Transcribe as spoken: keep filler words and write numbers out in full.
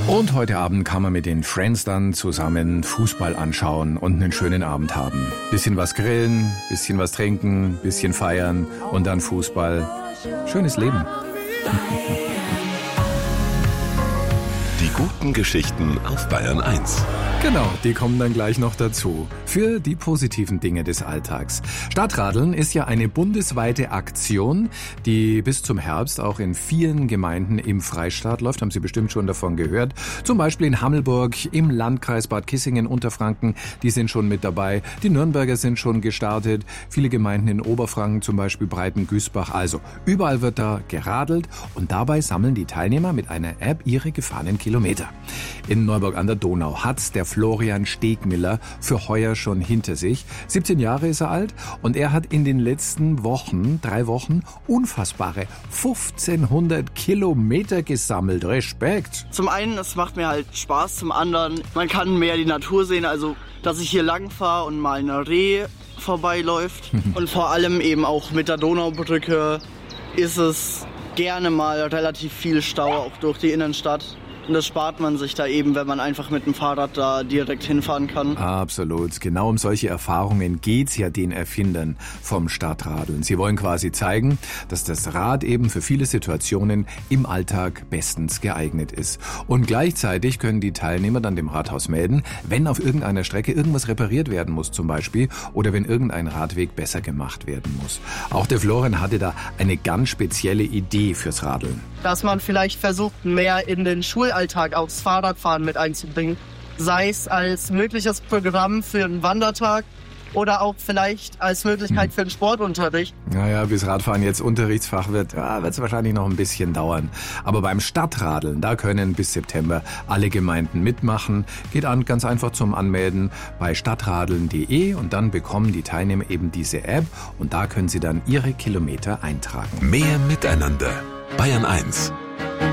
Und heute Abend kann man mit den Friends dann zusammen Fußball anschauen und einen schönen Abend haben. Bisschen was grillen, bisschen was trinken, bisschen feiern und dann Fußball. Schönes Leben. Die guten Geschichten auf Bayern eins. Genau, die kommen dann gleich noch dazu. Für die positiven Dinge des Alltags. Stadtradeln ist ja eine bundesweite Aktion, die bis zum Herbst auch in vielen Gemeinden im Freistaat läuft. Haben Sie bestimmt schon davon gehört. Zum Beispiel in Hammelburg, im Landkreis Bad Kissingen, Unterfranken. Die sind schon mit dabei. Die Nürnberger sind schon gestartet. Viele Gemeinden in Oberfranken, zum Beispiel Breiten-Güßbach. Also überall wird da geradelt und dabei sammeln die Teilnehmer mit einer App ihre gefahrenen Kilometer. In Neuburg an der Donau hat's der Florian Stegmiller für heuer schon hinter sich. siebzehn Jahre ist er alt und er hat in den letzten Wochen, drei Wochen, unfassbare fünfzehnhundert Kilometer gesammelt. Respekt! Zum einen, es macht mir halt Spaß, zum anderen, man kann mehr die Natur sehen, also dass ich hier lang fahre und mal ein Reh vorbeiläuft. Und vor allem eben auch mit der Donaubrücke ist es gerne mal relativ viel Stau auch durch die Innenstadt. Und das spart man sich da eben, wenn man einfach mit dem Fahrrad da direkt hinfahren kann. Absolut. Genau um solche Erfahrungen geht's ja den Erfindern vom Stadtradeln. Sie wollen quasi zeigen, dass das Rad eben für viele Situationen im Alltag bestens geeignet ist. Und gleichzeitig können die Teilnehmer dann dem Rathaus melden, wenn auf irgendeiner Strecke irgendwas repariert werden muss zum Beispiel oder wenn irgendein Radweg besser gemacht werden muss. Auch der Florian hatte da eine ganz spezielle Idee fürs Radeln. Dass man vielleicht versucht, mehr in den Schulalltag aufs Fahrradfahren mit einzubringen. Sei es als mögliches Programm für einen Wandertag oder auch vielleicht als Möglichkeit für einen Sportunterricht. Naja, bis Radfahren jetzt Unterrichtsfach wird, ja, wird es wahrscheinlich noch ein bisschen dauern. Aber beim Stadtradeln, da können bis September alle Gemeinden mitmachen. Geht an, ganz einfach zum Anmelden bei stadtradeln punkt de und dann bekommen die Teilnehmer eben diese App und da können sie dann ihre Kilometer eintragen. Mehr miteinander. Bayern eins.